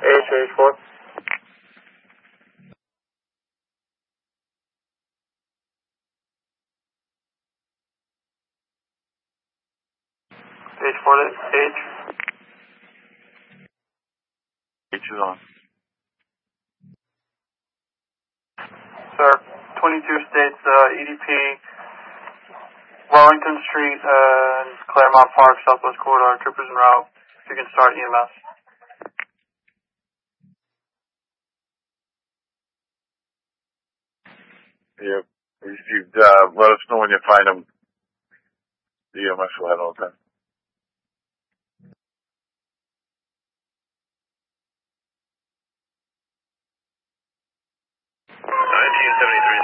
AH-4. H4 to H. H is on. Sir, 22 states, EDP, Wellington Street, Claremont Park, Southwest Corridor, troopers en route. If you can start EMS. Yep. Received, let us know when you find them. The EMS will head all the time. 1973